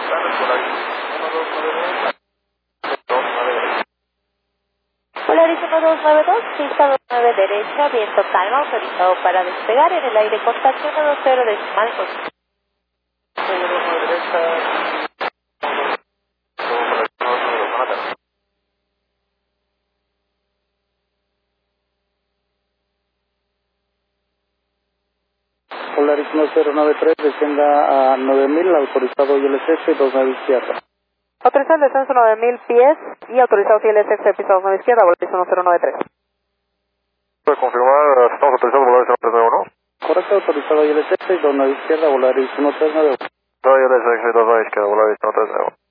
Polaris 1292, pista 29 derecha, viento calma, autorizado para despegar en el aire, contacto 10 decimal. Polaris 1093, descienda a 9000, autorizado ILS 29 izquierda. Autorizado el descenso 9000 pies y autorizado ILS piso 9 izquierda, Polaris 1093. ¿Puede confirmar? Estamos autorizados Polaris 139, ¿no? Correcto, autorizado ILS 29 izquierda, Polaris 139. No, ILS 29 izquierda, Polaris 139.